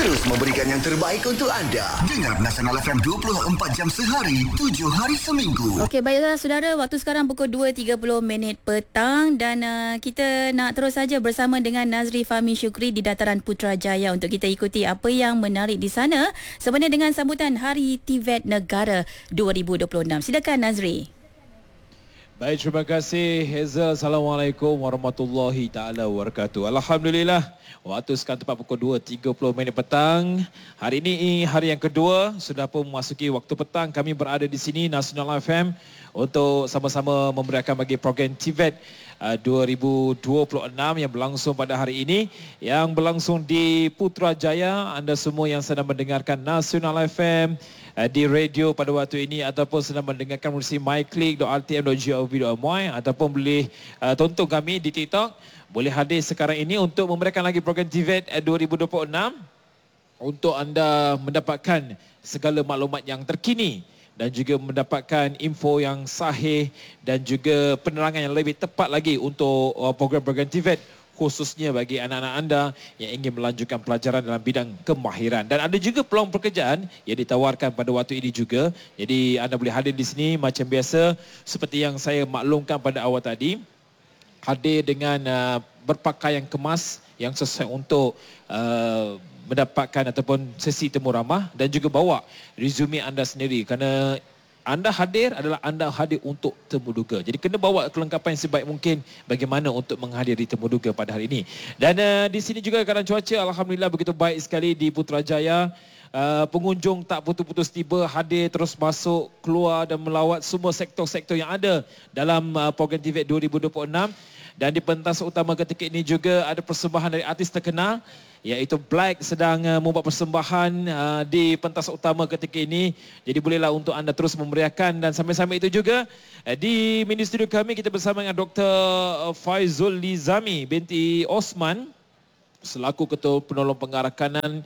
Terus memberikan yang terbaik untuk anda. Dengar Nasional FM 24 jam sehari, 7 hari seminggu. Okey, baiklah saudara, waktu sekarang pukul 2.30 petang dan kita nak terus saja bersama dengan Nazri Fahmi Syukri di Dataran Putrajaya untuk kita ikuti apa yang menarik di sana sebenarnya dengan sambutan Hari TVET Negara 2026. Silakan Nazri. Baik, terima kasih Hazel. Assalamualaikum warahmatullahi taala wabarakatuh. Alhamdulillah, waktu sekarang tepat pukul 2.30 petang. Hari ini hari yang kedua, sudah pun memasuki waktu petang. Kami berada di sini Nasional FM untuk sama-sama memberikan bagi program TVET 2026 yang berlangsung pada hari ini, yang berlangsung di Putrajaya. Anda semua yang sedang mendengarkan Nasional FM di radio pada waktu ini ataupun sedang mendengarkan melalui myclick.rtm.gov.my ataupun boleh tonton kami di TikTok, boleh hadir sekarang ini untuk memberikan lagi program TVET 2026 untuk anda mendapatkan segala maklumat yang terkini dan juga mendapatkan info yang sahih dan juga penerangan yang lebih tepat lagi untuk program-program TVET, khususnya bagi anak-anak anda yang ingin melanjutkan pelajaran dalam bidang kemahiran. Dan ada juga peluang pekerjaan yang ditawarkan pada waktu ini juga. Jadi anda boleh hadir di sini macam biasa seperti yang saya maklumkan pada awal tadi. Hadir dengan berpakaian kemas yang sesuai untuk mendapatkan ataupun sesi temu ramah dan juga bawa resume anda sendiri, kerana anda hadir adalah anda hadir untuk temu duga. Jadi kena bawa kelengkapan yang sebaik mungkin bagaimana untuk menghadiri temu duga pada hari ini. Dan di sini juga keadaan cuaca alhamdulillah begitu baik sekali di Putrajaya. Pengunjung tak putus-putus tiba, hadir terus masuk, keluar dan melawat semua sektor-sektor yang ada dalam program TVET 2026. Dan di pentas utama ketika ini juga ada persembahan dari artis terkenal, iaitu Black sedang membuat persembahan di pentas utama ketika ini. Jadi bolehlah untuk anda terus memeriahkan. Dan sambil-sambil itu juga di mini studio kami kita bersama dengan Dr. Faizul Lizami binti Osman selaku Ketua Penolong Pengarah Kanan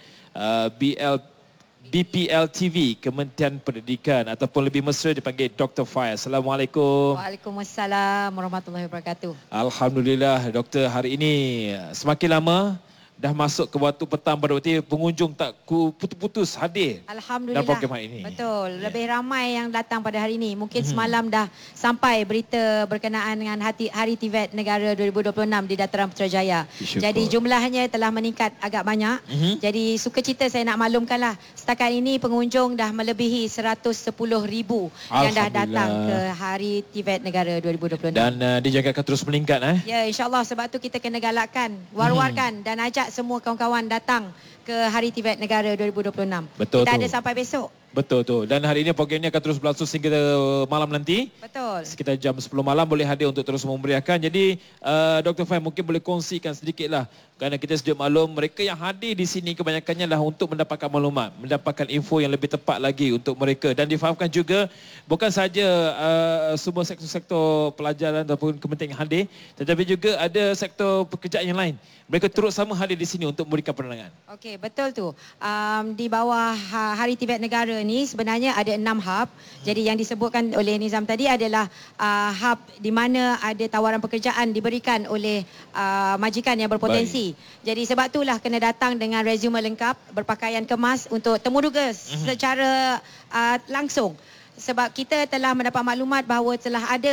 BPL TV Kementerian Pendidikan ataupun lebih mesra dipanggil Dr. Faiz. Assalamualaikum. Waalaikumsalam warahmatullahi wabarakatuh. Alhamdulillah doktor, hari ini semakin lama dah masuk ke waktu petang, pada waktu pengunjung tak putus-putus hadir Alhamdulillah. dalam program hari ini. Betul, lebih ramai yang datang pada hari ini. Mungkin semalam dah sampai berita berkenaan dengan Hari TVET Negara 2026 di Dataran Putrajaya. Jadi jumlahnya telah meningkat agak banyak. Jadi sukacita saya nak maklumkanlah, setakat ini pengunjung dah melebihi 110,000 yang dah datang ke Hari TVET Negara 2026. Dan dia juga akan terus meningkat Ya, insyaAllah. Sebab tu kita kena galakkan, war-warkan dan ajak semua kawan-kawan datang ke Hari TVET Negara 2026. Betul. Kita ada sampai besok. Betul tu. Dan hari ini program ini akan terus berlangsung sehingga malam nanti. Betul. Sekitar jam 10 malam boleh hadir untuk terus memeriahkan. Jadi Dr. Faiz mungkin boleh kongsikan sedikitlah, kerana kita sedia maklum mereka yang hadir di sini kebanyakannya lah untuk mendapatkan maklumat, mendapatkan info yang lebih tepat lagi untuk mereka. Dan difahamkan juga bukan saja semua sektor-sektor pelajaran ataupun kementerian yang hadir, tetapi juga ada sektor pekerjaan yang lain. Mereka turut sama hadir di sini untuk memberikan penerangan. Okey, betul tu. Di bawah Hari TVET Negara ni sebenarnya ada 6 hub. Jadi yang disebutkan oleh Nizam tadi adalah hub di mana ada tawaran pekerjaan diberikan oleh majikan yang berpotensi. Jadi sebab itulah kena datang dengan resume lengkap, berpakaian kemas untuk temu duga secara langsung. Sebab kita telah mendapat maklumat bahawa telah ada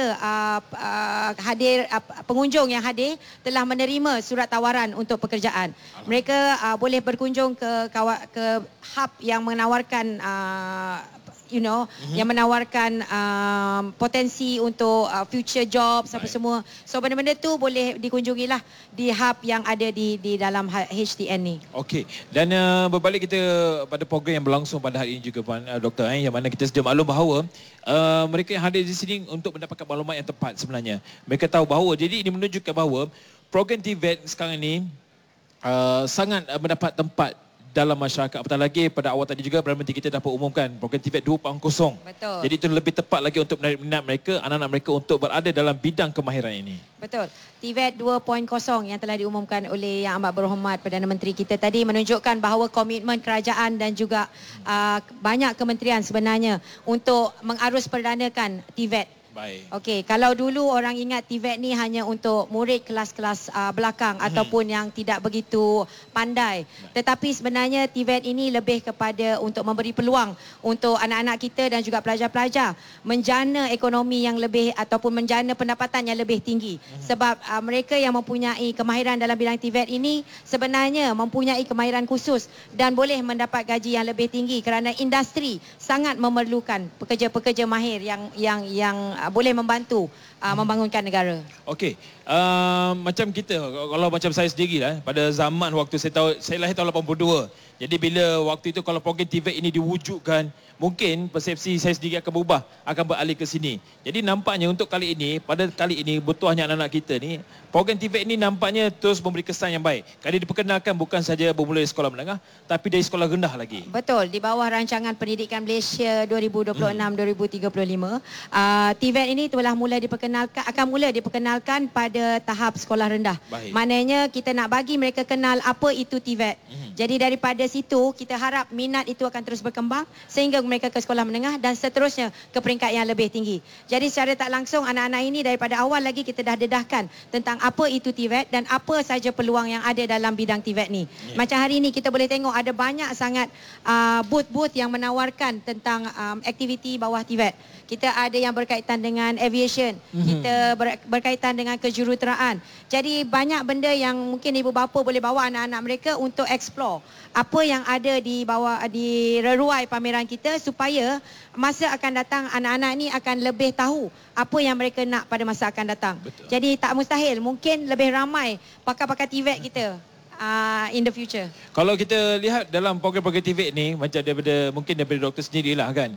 pengunjung yang hadir telah menerima surat tawaran untuk pekerjaan. Mereka boleh berkunjung ke hub yang menawarkan yang menawarkan potensi untuk future jobs apa semua. So benda-benda tu boleh dikunjungilah di hub yang ada di dalam HTN ni. Okey. Dan berbalik kita pada program yang berlangsung pada hari ini juga Doktor, yang mana kita sedia maklum bahawa mereka yang hadir di sini untuk mendapatkan maklumat yang tepat sebenarnya. Mereka tahu bahawa, jadi ini menunjukkan bahawa program TVET sekarang ini sangat mendapat tempat dalam masyarakat. Apatah lagi pada awal tadi juga Perdana Menteri kita dapat umumkan program TVET 2.0. Betul. Jadi itu lebih tepat lagi untuk menarik minat mereka, anak-anak mereka untuk berada dalam bidang kemahiran ini. Betul. TVET 2.0 yang telah diumumkan oleh Yang Amat Berhormat Perdana Menteri kita tadi menunjukkan bahawa komitmen kerajaan dan juga banyak kementerian sebenarnya untuk mengarus perdanakan TVET Baik. Okey, kalau dulu orang ingat TVET ni hanya untuk murid kelas-kelas belakang ataupun yang tidak begitu pandai. Tetapi sebenarnya TVET ini lebih kepada untuk memberi peluang untuk anak-anak kita dan juga pelajar-pelajar menjana ekonomi yang lebih ataupun menjana pendapatan yang lebih tinggi. Sebab mereka yang mempunyai kemahiran dalam bidang TVET ini sebenarnya mempunyai kemahiran khusus dan boleh mendapat gaji yang lebih tinggi kerana industri sangat memerlukan pekerja-pekerja mahir yang boleh membantu membangunkan negara. Okey, macam kita, kalau macam saya sendiri lah, pada zaman waktu saya lahir tahun 82. Jadi bila waktu itu kalau program TVET ini diwujudkan, mungkin persepsi saya sendiri akan berubah, akan beralih ke sini. Jadi nampaknya untuk kali ini, pada kali ini bertuahnya anak-anak kita ni, program TVET ini nampaknya terus memberi kesan yang baik. Kali diperkenalkan bukan saja bermula dari sekolah menengah, tapi dari sekolah rendah lagi. Betul, di bawah rancangan Pendidikan Malaysia 2026-2035, TVET ini telah mula akan mula diperkenalkan pada tahap sekolah rendah. Baik. Maknanya kita nak bagi mereka kenal apa itu TVET. Jadi daripada situ kita harap minat itu akan terus berkembang sehingga mereka ke sekolah menengah dan seterusnya ke peringkat yang lebih tinggi. Jadi secara tak langsung anak-anak ini daripada awal lagi kita dah dedahkan tentang apa itu TVET dan apa saja peluang yang ada dalam bidang TVET ni. Macam hari ini kita boleh tengok ada banyak sangat booth-booth yang menawarkan tentang aktiviti bawah TVET. Kita ada yang berkaitan dengan aviation, kita berkaitan dengan kejuruteraan. Jadi banyak benda yang mungkin ibu bapa boleh bawa anak-anak mereka untuk explore apa yang ada di reruai pameran kita supaya masa akan datang anak-anak ni akan lebih tahu apa yang mereka nak pada masa akan datang. Betul. Jadi tak mustahil, mungkin lebih ramai pakar-pakar TVET kita in the future. Kalau kita lihat dalam program-program TVET ni, macam mungkin daripada doktor sendirilah kan,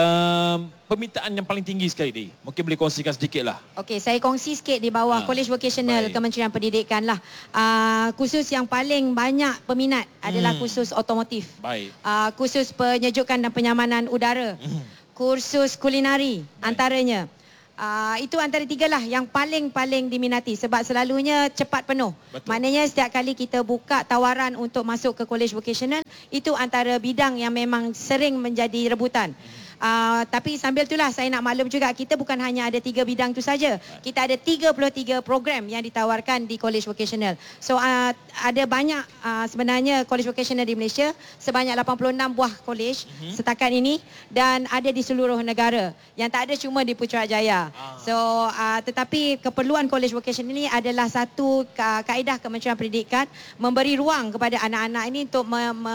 permintaan yang paling tinggi sekali ni, mungkin boleh kongsikan sedikit lah. Okey, saya kongsi sikit di bawah College Vocational baik. Kementerian Pendidikan lah. Khusus yang paling banyak peminat adalah khusus otomotif. Baik. Khusus penyejukan dan penyamanan udara. Kursus kulinari antaranya. Itu antara tiga lah yang paling diminati sebab selalunya cepat penuh. Betul. Maknanya setiap kali kita buka tawaran untuk masuk ke college vocational, itu antara bidang yang memang sering menjadi rebutan. Tapi sambil itulah saya nak maklum juga kita bukan hanya ada 3 bidang tu saja. Kita ada 33 program yang ditawarkan di college vocational. So ada banyak sebenarnya college vocational di Malaysia, sebanyak 86 buah college setakat ini dan ada di seluruh negara. Yang tak ada cuma di Putrajaya. So tetapi keperluan college vocational ini adalah satu kaedah Kementerian Pendidikan memberi ruang kepada anak-anak ini untuk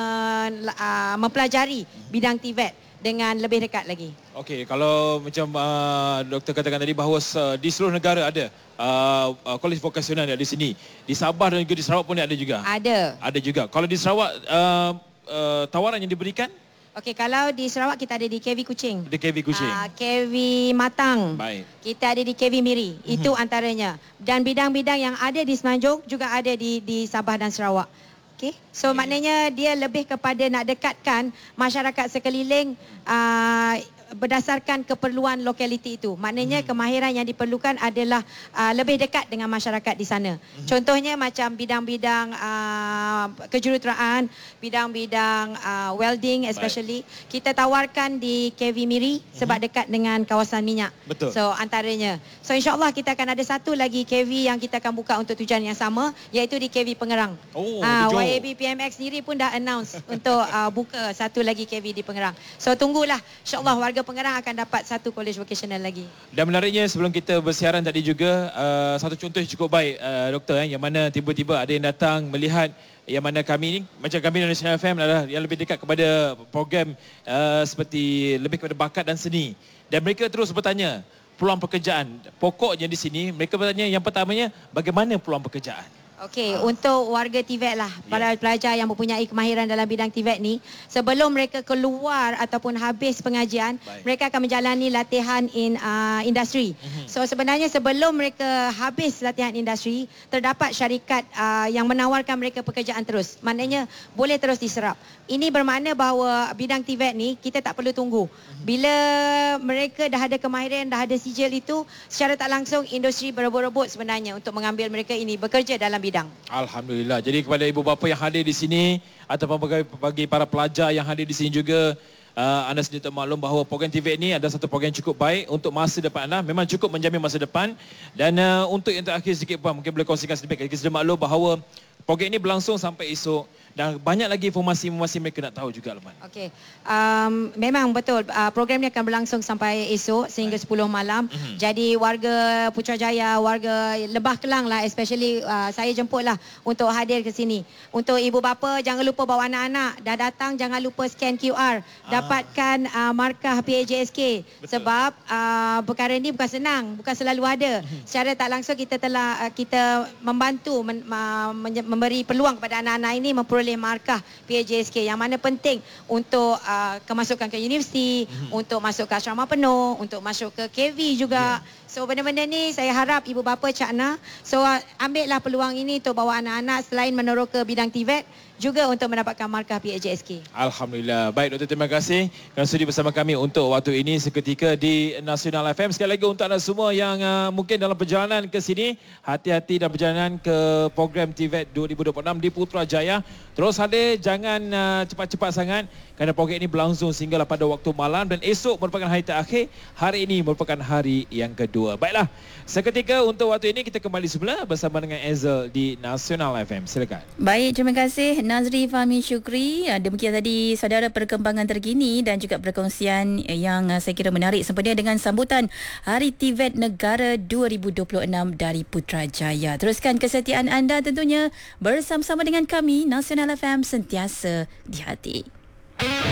mempelajari bidang TVET dengan lebih dekat lagi. Okey, kalau macam doktor katakan tadi bahawa di seluruh negara ada kolej vokasional di sini. Di Sabah dan juga di Sarawak pun ada juga. Ada juga. Kalau di Sarawak tawaran yang diberikan? Okey, kalau di Sarawak kita ada di KV Kuching. Di KV Kuching. KV Matang. Baik. Kita ada di KV Miri. Itu antaranya. Dan bidang-bidang yang ada di Semenanjung juga ada di Sabah dan Sarawak. Okay. So maknanya dia lebih kepada nak dekatkan masyarakat sekeliling berdasarkan keperluan lokaliti itu. Maknanya kemahiran yang diperlukan adalah lebih dekat dengan masyarakat di sana. Contohnya macam bidang-bidang kejuruteraan, bidang-bidang welding especially. Baik. Kita tawarkan di KV Miri sebab dekat dengan kawasan minyak. Betul. So antaranya. So insyaAllah kita akan ada satu lagi KV yang kita akan buka untuk tujuan yang sama, iaitu di KV Pengerang. YAB PMX sendiri pun dah announce untuk buka satu lagi KV di Pengerang. So tunggulah, insyaAllah warga Pengerang akan dapat satu college vocational lagi. Dan menariknya sebelum kita bersiaran tadi juga, satu contoh yang cukup baik doktor, yang mana tiba-tiba ada yang datang melihat yang mana kami ni, macam kami di National FM adalah yang lebih dekat kepada program seperti lebih kepada bakat dan seni. Dan mereka terus bertanya peluang pekerjaan. Pokoknya di sini mereka bertanya yang pertamanya bagaimana peluang pekerjaan. Okey, untuk warga TVET lah, para pelajar yang mempunyai kemahiran dalam bidang TVET ni, sebelum mereka keluar ataupun habis pengajian, mereka akan menjalani latihan industri. So sebenarnya sebelum mereka habis latihan industri, terdapat syarikat yang menawarkan mereka pekerjaan terus. Maknanya boleh terus diserap. Ini bermakna bahawa bidang TVET ni kita tak perlu tunggu. Bila mereka dah ada kemahiran, dah ada sijil itu, secara tak langsung industri berebut-rebut sebenarnya untuk mengambil mereka ini bekerja dalam bidang. Alhamdulillah. Jadi kepada ibu bapa yang hadir di sini ataupun bagi para pelajar yang hadir di sini juga, anda sendiri termaklum bahawa program TVET ni adalah satu program yang cukup baik untuk masa depan anda. Memang cukup menjamin masa depan. Dan untuk yang terakhir sedikit Puan, mungkin boleh kongsikan sedikit. Kita sudah maklum bahawa program ini berlangsung sampai esok. Dan banyak lagi informasi-informasi mereka nak tahu juga, Luqman. Okey. Memang betul. Program ni akan berlangsung sampai esok sehingga 10 malam. Jadi warga Putrajaya, warga Lebah Kelang lah especially saya jemputlah untuk hadir ke sini. Untuk ibu bapa jangan lupa bawa anak-anak. Dah datang jangan lupa scan QR. Dapatkan markah PAJSK. Sebab perkara ini bukan senang, bukan selalu ada. Secara tak langsung kita membantu memberi peluang kepada anak-anak ini memperoleh markah PAJSK yang mana penting untuk kemasukan ke universiti, untuk masuk ke asrama penuh, untuk masuk ke KV juga. So benda-benda ni saya harap ibu bapa cakna. So ambillah peluang ini untuk bawa anak-anak selain meneroka bidang TVET juga untuk mendapatkan markah PAJSK. Alhamdulillah. Baik Doktor, terima kasih kerana sudi bersama kami untuk waktu ini seketika di Nasional FM. Sekali lagi untuk anda semua yang mungkin dalam perjalanan ke sini, hati-hati dalam perjalanan ke program TVET 2026 di Putrajaya. Terus hadir, jangan cepat-cepat sangat kerana program ini berlangsung sehinggalah pada waktu malam dan esok merupakan hari terakhir. Hari ini merupakan hari yang kedua. Baiklah, seketika untuk waktu ini kita kembali semula bersama dengan Ezel di Nasional FM. Silakan. Baik, terima kasih Nazri Fahmi Syukri. Demikian tadi saudara perkembangan terkini dan juga perkongsian yang saya kira menarik sempena dengan sambutan Hari TVET Negara 2026 dari Putrajaya. Teruskan kesetiaan anda tentunya bersama-sama dengan kami Nasional FM, sentiasa di hati.